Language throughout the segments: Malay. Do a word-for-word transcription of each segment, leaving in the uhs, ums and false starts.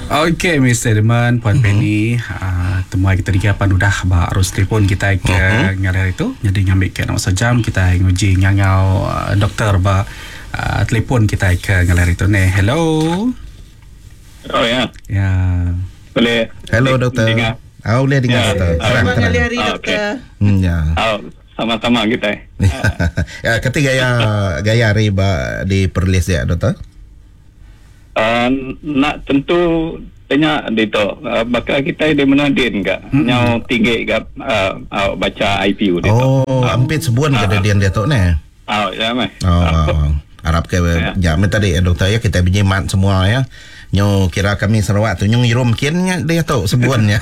Okey, mister Edmund, Puan mm-hmm. Penny, uh, temui kita di kapan udah ba arus telefon kita ke mm-hmm. ngalai itu. Jadi ngambil ke nama sejam kita nguji ngangau uh, doktor ba uh, telefon kita ke ngalai itu ne. Hello. Oh ya. Ya. Boleh. Hello doktor. Dengar. Ah, boleh dengar Ya, doktor. ah, Terang, Selamat terang. hari Ah, doktor. Hmm, ya. Oh, sama-sama kita. Ya, ketika gaya gaya hari ba di Perlis ya doktor. Uh, nak tentu tanya dito uh, bakal kita di mana din ka mm-hmm. nyau tinggi ka uh, uh, baca I P U dito. Oh, uh, hampir sebulan uh, kejadian dia tu ne. Oh, ya mai. Oh, uh, harap ke ya. jamin tadi ya, doktor ya kita binyimat semua ya. Nyo kira kami Sarawak tu nyo ngirum kiannya dia tahu sebulannya.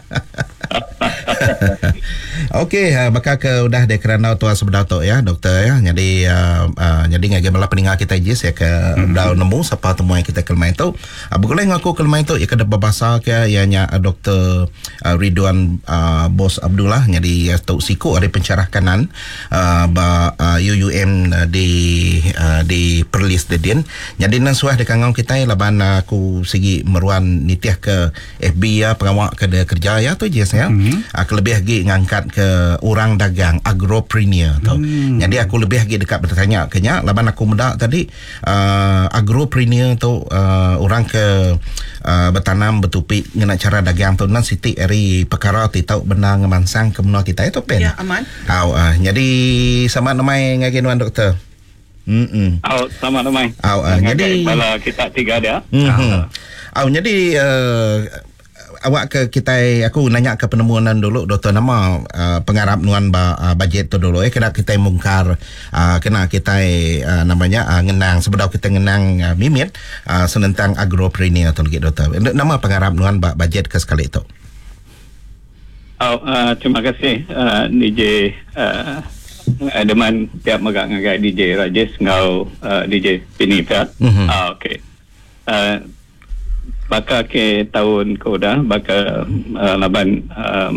Okey, uh, bakal ke udah de kerana tu sebedah tu ya doktor ya. Jadi uh, uh, jadi ngaji malah pendengar kita je saya ke mm-hmm. dah nemu siapa temu kita ke main tu. Uh, boleh ngaku ke main tu ya ke bahasa ke ya nya uh, doktor uh, Ridwan uh, Bos Abdullah jadi uh, tu siku ada pencerah kanan uh, ba uh, U U M uh, di uh, di Perlis Dedin. Jadi nan suah de kangau kita laban aku segi meruan nitiah ke F B ya pengawak ke de kerja ya tu je saya. Mm-hmm. Uh, lebih lagi ngangkat ke orang dagang agropreneur tu. Hmm. Jadi aku lebih lagi dekat bertanya kenya laban aku muda tadi uh, agropreneur tu uh, orang ke uh, bertanam bertupi ngena cara dagang tu nan siti eri perkara ti tau benar ngemansang ke menua kita itu pen. Ya aman. Au uh, jadi sama namai ngagi nuan doktor. Hmm. Oh, sama namai. Au uh, jadi bala kita tiga dia. Hmm. Au jadi uh, awak ke kita aku nanya ke penemuan dulu doktor nama uh, pengarap nuan ba, uh, bajet tu dulu eh kena kita mungkar uh, kena kita uh, namanya uh, ngenang sebelum kita ngenang uh, mimit uh, senentang agropreneur tu lagi doktor nama pengarap nuan ba, bajet ke sekali itu. Oh, uh, terima kasih uh, D J uh, Edeman tiap megak ngagai D J Rajesh ngau uh, D J Pini Piat. Mm-hmm. Ah, okey. Uh, Baka ke tahun ko dah baka uh, laban uh,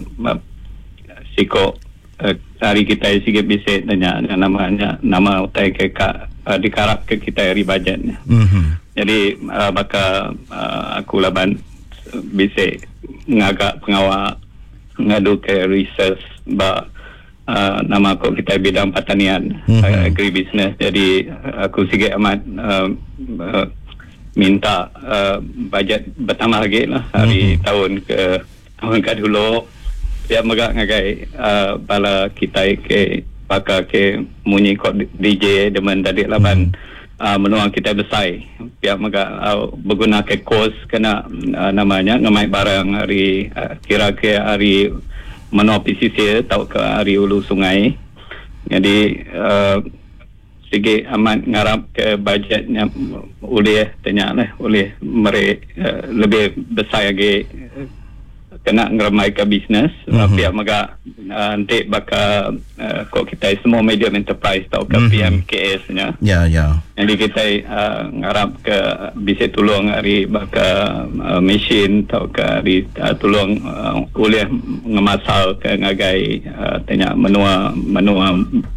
siko uh, hari kita sikit bisik tanya namanya nama utai ke ka, uh, dikarap ke kita hari bajetnya. Mm-hmm. Jadi uh, baka uh, aku laban bisik ngagak pengawal ngadu ke research ba uh, nama ko kita bidang pertanian, mm-hmm. uh, agribusiness. Jadi uh, aku sikit amat uh, uh, minta uh, bajet bertambah lagi lah hari mm-hmm. tahun ke tahun ke dulu dia megak ngagai uh, bala kita ke pakar ke munyi kod D J demen tadi laban mm-hmm. uh, menua kita besar dia megak uh, berguna ke kos kena uh, namanya ngamai barang hari uh, kira ke hari menua P C C tau ke hari ulu sungai jadi uh, segi amat ngarap ke bajetnya oleh tanya lah oleh mereka uh, lebih besar lagi uh, kena ngeramai ke bisnes mm-hmm. pihak mega uh, nanti bakal uh, kok kita semua medium enterprise tau ke mm-hmm. P M K S nya ya yeah, ya yeah. Jadi kita uh, ngarap ke bisa tolong hari bakal uh, mesin tau ke hari uh, tolong uh, oleh ngemasal ke ngagai uh, tanya menua menua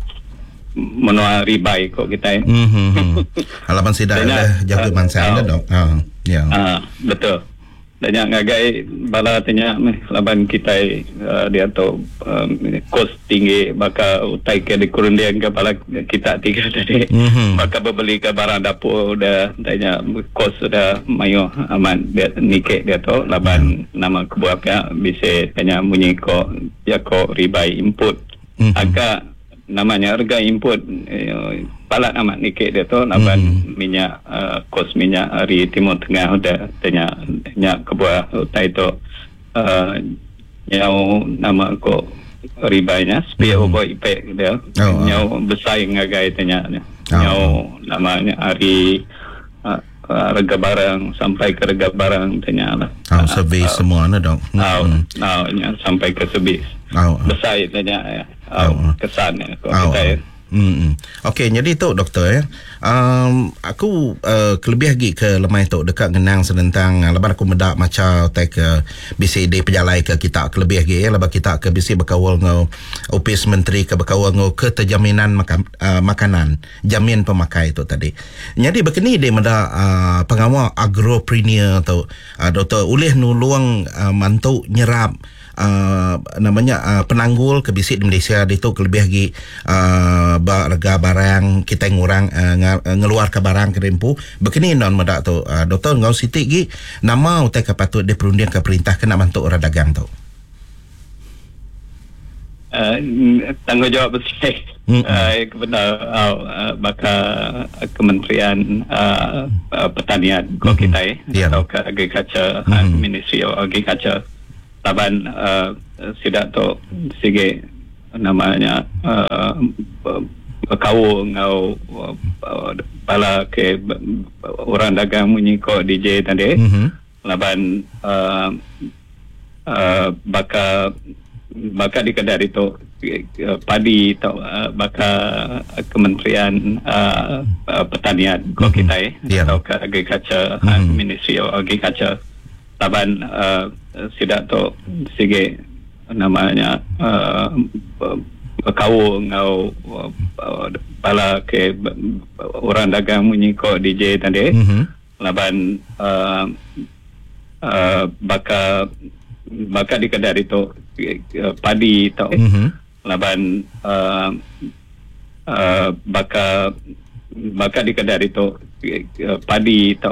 menua ribai kok kita. Mm-hmm. Halaman sidak dah jaga mansa anda dok. Ah, ya. Ah, betul. Dan yang ngagai bala tanya laban kita uh, dia tu um, kos tinggi maka utai ke dikurundian ke bala kita tiga tadi. Mm-hmm. Maka berbeli ke barang dapur dah tanya kos sudah mayo aman dia nikek dia tu laban yeah. Nama kebuah pihak bisa tanya munyi kok ya kok ribai input. Mm-hmm. Agak namanya harga input eh, palat amat nikit dia tu laban mm. minyak uh, kos minyak hari Timur Tengah udah tanya nyak kebuah utai tu uh, nyau nama ko ribanya spare mm. over effect dia oh, nyau oh. Besar ngagai tanya oh, nyau oh. Namanya hari uh, harga barang sampai ke harga barang tanya lah oh, servis uh, semua na dong mm. oh, oh, sampai ke servis oh, besar tanya ya oh, oh. Kesan ya kok oh, kita oh. Hmm. Okey, jadi tu doktor ya. Um, aku uh, kelebih lagi ke lemai tu dekat ngenang senentang uh, lepas aku medak macam tai ke B C D pejalai ke kita kelebih lagi ya lepas kita ke B C berkawal ngau Opis Menteri ke berkawal ngau keterjaminan makan, uh, makanan, jamin pemakai tu tadi. Jadi begini dia medak uh, pengawal agropreneur tu uh, doktor ulih nuluang uh, mantu nyerap Uh, namanya uh, penanggul ke bisik di Malaysia dia tu kelebih lagi uh, harga barang kita ngurang uh, ng- ngeluar ke barang ke rempu begini non medak tu uh, doktor ngau sitik gi nama utai ke patut dia perundian ke perintah kena bantu orang dagang tu uh, tanggungjawab besar hmm. uh, kepada uh, uh, bakal Kementerian uh, uh, Pertanian hmm. kita yeah. atau ke Agriculture hmm. uh, Ministry of Agriculture taban uh, sidak tu sige namanya uh, berkau ngau uh, bala ke orang dagang menyiko D J tadi mm-hmm. laban uh, uh, baka baka di kedai itu uh, padi atau uh, baka Kementerian uh, uh, Pertanian mm-hmm. kita yeah. atau ke Agriculture mm-hmm. uh, Ministry of Agriculture taban uh, sidak tu sige namanya uh, berkau ngau uh, bala ke orang dagang menyiko D J tadi mm-hmm. laban uh, uh, baka baka di kedai itu uh, padi tau mm-hmm. laban uh, uh, baka baka di kedai itu uh, padi tau